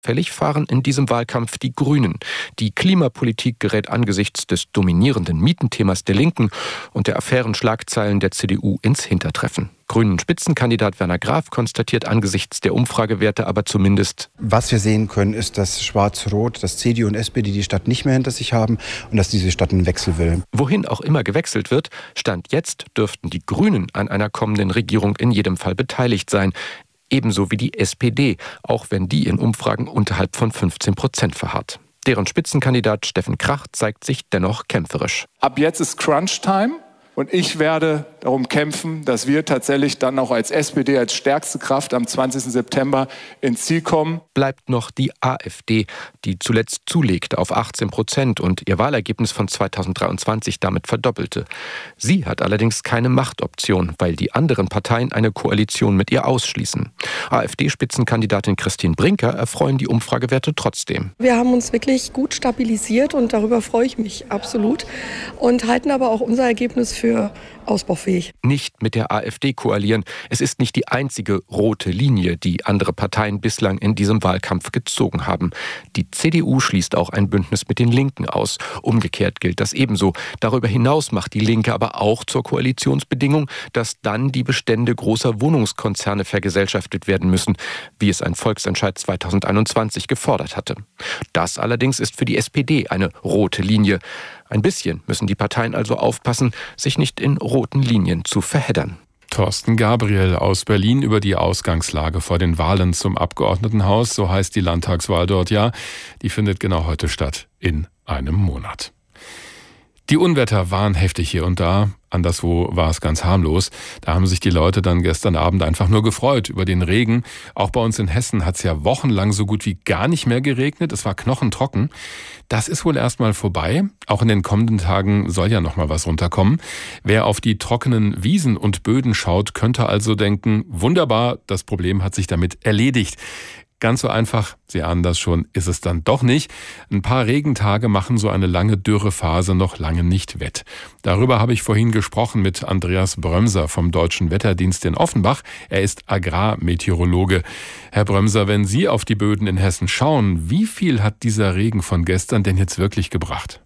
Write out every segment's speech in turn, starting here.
Fällig fahren in diesem Wahlkampf die Grünen. Die Klimapolitik gerät angesichts des dominierenden Mietenthemas der Linken und der Affärenschlagzeilen der CDU ins Hintertreffen. Grünen Spitzenkandidat Werner Graf konstatiert angesichts der Umfragewerte aber zumindest: Was wir sehen können, ist, dass Schwarz-Rot, dass CDU und SPD die Stadt nicht mehr hinter sich haben und dass diese Stadt einen Wechsel will. Wohin auch immer gewechselt wird, Stand jetzt dürften die Grünen an einer kommenden Regierung in jedem Fall beteiligt sein. Ebenso wie die SPD, auch wenn die in Umfragen unterhalb von 15% verharrt. Deren Spitzenkandidat Steffen Krach zeigt sich dennoch kämpferisch. Ab jetzt ist Crunch-Time und ich werde darum kämpfen, dass wir tatsächlich dann auch als SPD, als stärkste Kraft am 20. September ins Ziel kommen. Bleibt noch die AfD, die zuletzt zulegte auf 18% und ihr Wahlergebnis von 2023 damit verdoppelte. Sie hat allerdings keine Machtoption, weil die anderen Parteien eine Koalition mit ihr ausschließen. AfD-Spitzenkandidatin Christine Brinker erfreuen die Umfragewerte trotzdem. Wir haben uns wirklich gut stabilisiert und darüber freue ich mich absolut und halten aber auch unser Ergebnis für ausbaufähig. Nicht mit der AfD koalieren. Es ist nicht die einzige rote Linie, die andere Parteien bislang in diesem Wahlkampf gezogen haben. Die CDU schließt auch ein Bündnis mit den Linken aus. Umgekehrt gilt das ebenso. Darüber hinaus macht die Linke aber auch zur Koalitionsbedingung, dass dann die Bestände großer Wohnungskonzerne vergesellschaftet werden müssen, wie es ein Volksentscheid 2021 gefordert hatte. Das allerdings ist für die SPD eine rote Linie. Ein bisschen müssen die Parteien also aufpassen, sich nicht in roten Linien zu verheddern. Thorsten Gabriel aus Berlin über die Ausgangslage vor den Wahlen zum Abgeordnetenhaus. So heißt die Landtagswahl dort ja. Die findet genau heute statt, in einem Monat. Die Unwetter waren heftig hier und da. Anderswo war es ganz harmlos. Da haben sich die Leute dann gestern Abend einfach nur gefreut über den Regen. Auch bei uns in Hessen hat es ja wochenlang so gut wie gar nicht mehr geregnet. Es war knochentrocken. Das ist wohl erstmal vorbei. Auch in den kommenden Tagen soll ja noch mal was runterkommen. Wer auf die trockenen Wiesen und Böden schaut, könnte also denken, wunderbar, das Problem hat sich damit erledigt. Ganz so einfach, Sie ahnen das schon, ist es dann doch nicht. Ein paar Regentage machen so eine lange Dürrephase noch lange nicht wett. Darüber habe ich vorhin gesprochen mit Andreas Brömser vom Deutschen Wetterdienst in Offenbach. Er ist Agrarmeteorologe. Herr Brömser, wenn Sie auf die Böden in Hessen schauen, wie viel hat dieser Regen von gestern denn jetzt wirklich gebracht?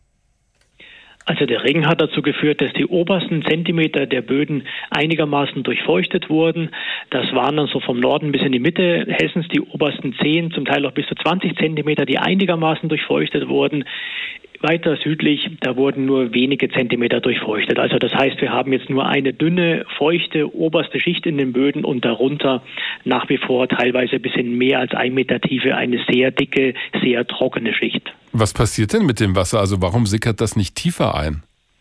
Also der Regen hat dazu geführt, dass die obersten Zentimeter der Böden einigermaßen durchfeuchtet wurden. Das waren dann so vom Norden bis in die Mitte Hessens die obersten 10, zum Teil auch bis zu 20 Zentimeter, die einigermaßen durchfeuchtet wurden. Weiter südlich, da wurden nur wenige Zentimeter durchfeuchtet. Also das heißt, wir haben jetzt nur eine dünne, feuchte oberste Schicht in den Böden und darunter nach wie vor teilweise ein bisschen mehr als 1 Meter Tiefe eine sehr dicke, sehr trockene Schicht. Was passiert denn mit dem Wasser? Also warum sickert das nicht tiefer ein?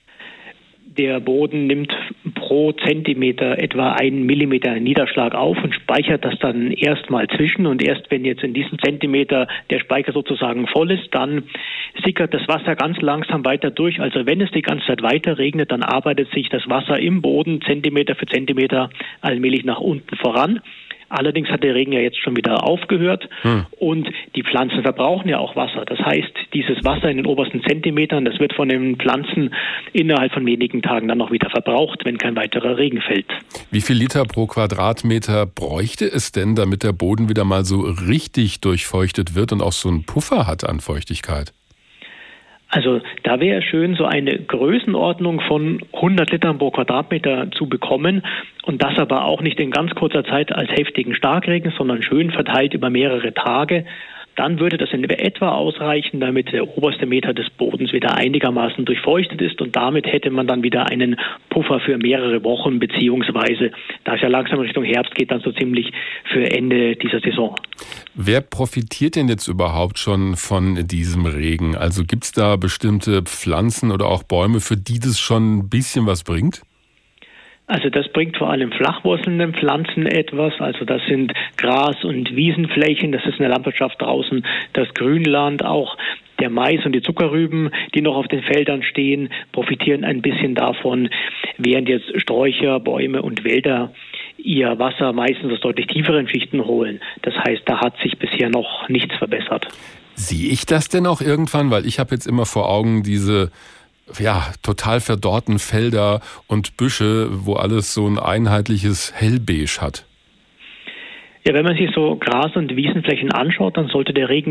Der Boden nimmt pro Zentimeter etwa 1 Millimeter Niederschlag auf und speichert das dann erstmal zwischen. Und erst wenn jetzt in diesem Zentimeter der Speicher sozusagen voll ist, dann sickert das Wasser ganz langsam weiter durch. Also wenn es die ganze Zeit weiter regnet, dann arbeitet sich das Wasser im Boden Zentimeter für Zentimeter allmählich nach unten voran. Allerdings hat der Regen ja jetzt schon wieder aufgehört und die Pflanzen verbrauchen ja auch Wasser. Das heißt, dieses Wasser in den obersten Zentimetern, das wird von den Pflanzen innerhalb von wenigen Tagen dann noch wieder verbraucht, wenn kein weiterer Regen fällt. Wie viel Liter pro Quadratmeter bräuchte es denn, damit der Boden wieder mal so richtig durchfeuchtet wird und auch so einen Puffer hat an Feuchtigkeit? Also da wäre schön, so eine Größenordnung von 100 Litern pro Quadratmeter zu bekommen und das aber auch nicht in ganz kurzer Zeit als heftigen Starkregen, sondern schön verteilt über mehrere Tage. Dann würde das in etwa ausreichen, damit der oberste Meter des Bodens wieder einigermaßen durchfeuchtet ist und damit hätte man dann wieder einen Puffer für mehrere Wochen, beziehungsweise, da es ja langsam Richtung Herbst geht, dann so ziemlich für Ende dieser Saison. Wer profitiert denn jetzt überhaupt schon von diesem Regen? Also gibt es da bestimmte Pflanzen oder auch Bäume, für die das schon ein bisschen was bringt? Also das bringt vor allem flachwurzelnden Pflanzen etwas. Also das sind Gras- und Wiesenflächen, das ist in der Landwirtschaft draußen das Grünland, auch der Mais und die Zuckerrüben, die noch auf den Feldern stehen, profitieren ein bisschen davon, während jetzt Sträucher, Bäume und Wälder ihr Wasser meistens aus deutlich tieferen Schichten holen. Das heißt, da hat sich bisher noch nichts verbessert. Sehe ich das denn auch irgendwann? Weil ich habe jetzt immer vor Augen diese total verdorrten Felder und Büsche, wo alles so ein einheitliches Hellbeige hat. Ja, wenn man sich so Gras- und Wiesenflächen anschaut, dann sollte der Regen